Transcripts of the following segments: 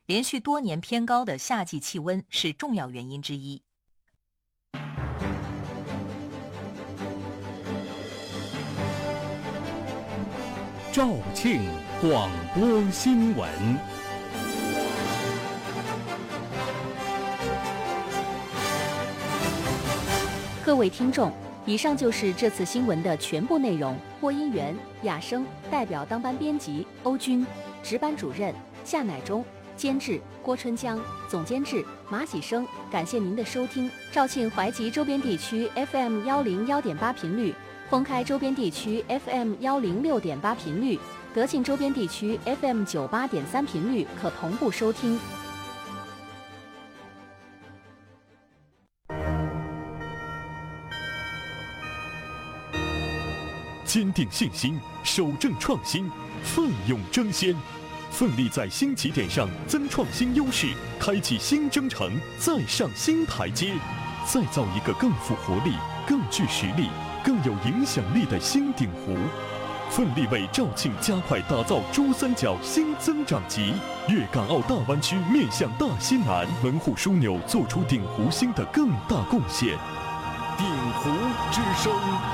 连续多年偏高的夏季气温是重要原因之一。 肇庆广播新闻。 各位听众，以上就是这次新闻的全部内容。播音员亚生，代表当班编辑欧军，值班主任夏乃忠，监制郭春江，总监制马喜生。感谢您的收听。肇庆淮吉周边地区 FM101.8频率，封开周边地区 FM106.8频率，德庆周边地区 FM98.3频率可同步收听。 坚定信心，守正创新，奋勇争先，奋力在新起点上增创新优势，开启新征程，再上新台阶，再造一个更富活力、更具实力、更有影响力的新鼎湖。奋力为肇庆加快打造珠三角新增长极，粤港澳大湾区面向大西南，门户枢纽做出鼎湖新的更大贡献。鼎湖之声。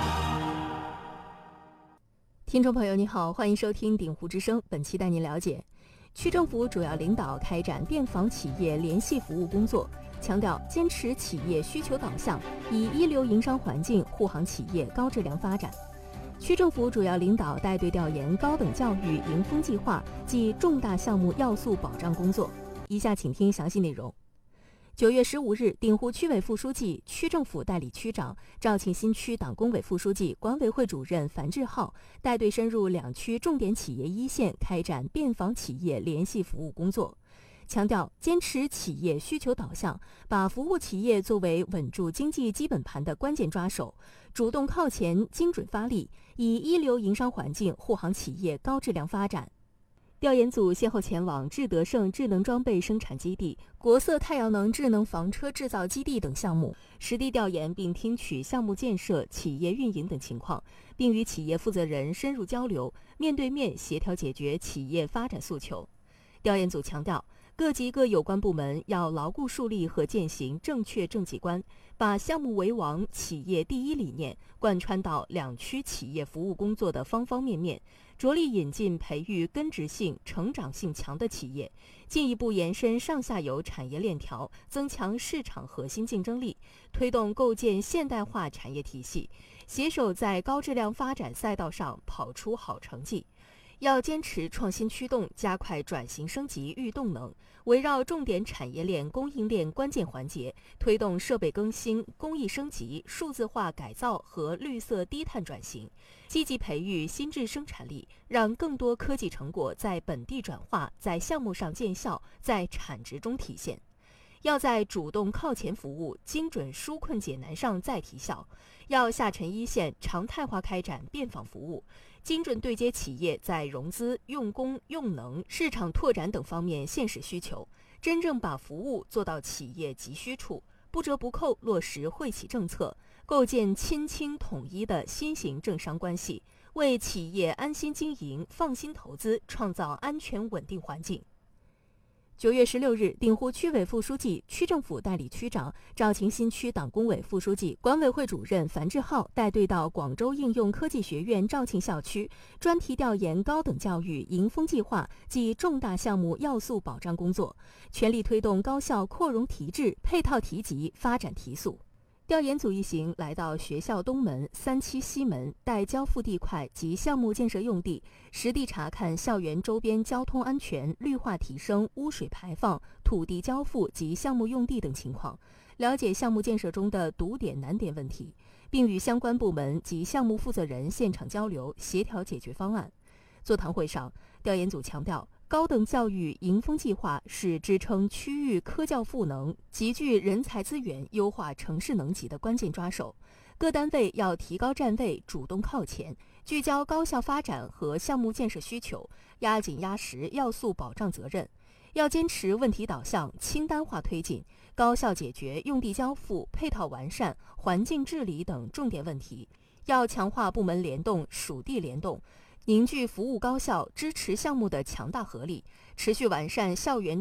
听众朋友你好，欢迎收听鼎湖之声。本期带您了解，区政府主要领导开展便访企业联系服务工作，强调坚持企业需求导向，以一流营商环境护航企业高质量发展。区政府主要领导带队调研高等教育迎风计划及重大项目要素保障工作。以下请听详细内容。9月15日，鼎湖区委副书记、区政府代理区长、肇庆新区党工委副书记、管委会主任樊志浩带队深入两区重点企业一线，开展便访企业联系服务工作，强调坚持企业需求导向，把服务企业作为稳住经济基本盘的关键抓手，主动靠前，精准发力，以一流营商环境护航企业高质量发展。调研组先后前往智德盛智能装备生产基地、国色太阳能智能房车制造基地等项目，实地调研并听取项目建设、企业运营等情况，并与企业负责人深入交流，面对面协调解决企业发展诉求。调研组强调，各级各有关部门要牢固树立和践行正确政绩观，把项目为王、企业第一理念贯穿到两区企业服务工作的方方面面，着力引进培育根植性、成长性强的企业，进一步延伸上下游产业链条，增强市场核心竞争力，推动构建现代化产业体系，携手在高质量发展赛道上跑出好成绩。要坚持创新驱动，加快转型升级育动能，围绕重点产业链、供应链关键环节，推动设备更新、工艺升级、数字化改造和绿色低碳转型，积极培育新质生产力，让更多科技成果在本地转化，在项目上见效，在产值中体现。要在主动靠前服务、精准纾困解难上再提效，要下沉一线，常态化开展便访服务，精准对接企业在融资、用工、用能、市场拓展等方面现实需求，真正把服务做到企业急需处，不折不扣落实惠企政策，构建亲清统一的新型政商关系，为企业安心经营、放心投资创造安全稳定环境。9月16日，鼎湖区委副书记、区政府代理区长、肇庆新区党工委副书记、管委会主任樊志浩带队到广州应用科技学院肇庆校区，专题调研高等教育迎风计划及重大项目要素保障工作，全力推动高校扩容提质、配套提级、发展提速。调研组一行来到学校东门、3期西门待交付地块及项目建设用地，实地查看校园周边交通安全、绿化提升、污水排放、土地交付及项目用地等情况，了解项目建设中的堵点难点问题，并与相关部门及项目负责人现场交流，协调解决方案。座谈会上，调研组强调，高等教育迎风计划是支撑区域科教赋能、集聚人才资源、优化城市能级的关键抓手。各单位要提高站位，主动靠前，聚焦高校发展和项目建设需求，压紧压实要素保障责任。要坚持问题导向、清单化推进，高效解决用地交付、配套完善、环境治理等重点问题。要强化部门联动、属地联动，凝聚服务高校、支持项目的强大合力，持续完善校园